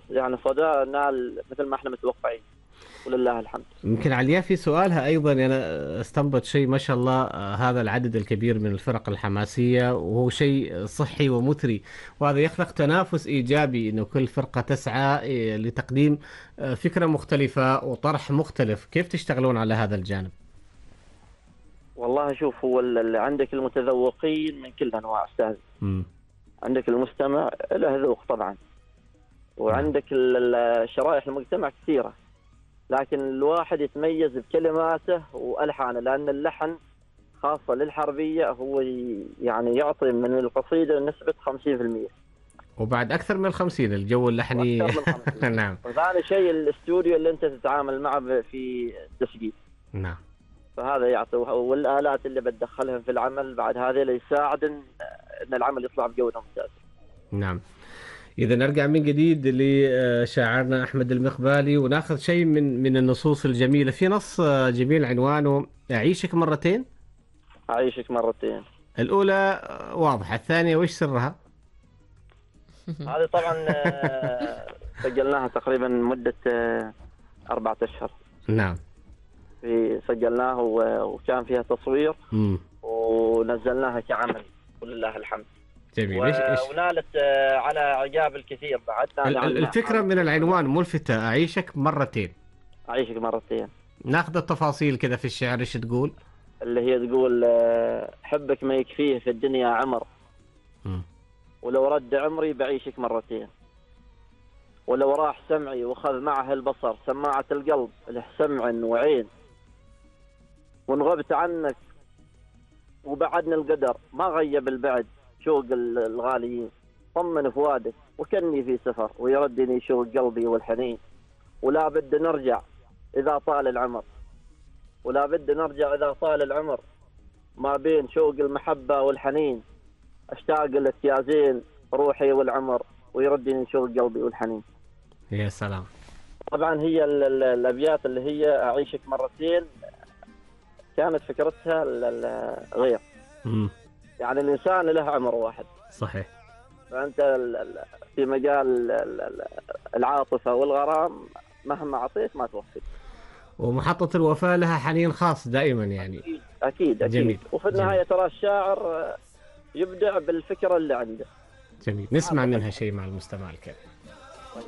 يعني صدى نال مثل ما احنا متوقعين، ولله الحمد. يمكن عليا في سؤالها أيضا أنا استنبط شيء ما شاء الله، هذا العدد الكبير من الفرق الحماسية وهو شيء صحي ومثري، وهذا يخلق تنافس إيجابي إنه كل فرقة تسعى لتقديم فكرة مختلفة وطرح مختلف. كيف تشتغلون على هذا الجانب؟ والله شوف، هو اللي عندك المتذوقين من كل انواع استاذ. مم. عندك المستمع له ذوق طبعا، نعم. وعندك شرائح المجتمع كثيرة، لكن الواحد يتميز بكلماته وألحانه، لأن اللحن خاصة للحربية هو يعني يعطي من القصيدة نسبة 50% وبعد أكثر من 50 الجو اللحني. وأكثر من 50. نعم. وثاني شيء الاستوديو اللي أنت تتعامل معه في التسجيل، نعم. فهذا يعطي، والآلات اللي بتدخلهم في العمل بعد هذا اللي يساعد إن العمل يطلع بجودة ممتازة. نعم. إذا نرجع من جديد لشاعرنا أحمد المقبالي وناخذ شيء من النصوص الجميلة. في نص جميل عنوانه أعيشك مرتين. أعيشك مرتين. الأولى واضحة، الثانية وش سرها؟ هذه طبعا سجلناها تقريبا مدة 4 أشهر. نعم. سجلناه وكان فيها تصوير مم. ونزلناها كعمل ولله الحمد. جميل. إيش ونالت على إعجاب الكثير بعد. الفكرة من العنوان ملفتة، أعيشك مرتين. أعيشك مرتين. ناخذ التفاصيل كذا في الشعر، إيش تقول؟ اللي هي تقول حبك ما يكفيه في الدنيا عمر، مم. ولو رد عمري بعيشك مرتين، ولو راح سمعي وخذ معه البصر سماعة القلب له سمع وعين، وان غبت عنك وبعدني القدر ما غيب البعد شوق الغاليين، طمن فؤادك وكني في سفر ويردني شوق قلبي والحنين، ولا بد نرجع إذا طال العمر، ولا بد نرجع إذا طال العمر، ما بين شوق المحبة والحنين، أشتاق لك يا زين روحي والعمر ويردني شوق قلبي والحنين. يا سلام. طبعا هي الأبيات اللي هي أعيشك مرتين كانت فكرتها غير. مم. يعني الإنسان له عمر واحد، صحيح. فأنت في مجال العاطفة والغرام مهما أعطيت ما توفي. ومحطة الوفاء لها حنين خاص دائما يعني. أكيد أكيد أكيد. جميل. وفي النهاية ترى الشاعر يبدع بالفكرة اللي عنده. جميل، نسمع منها شيء مع المستمع الكريم.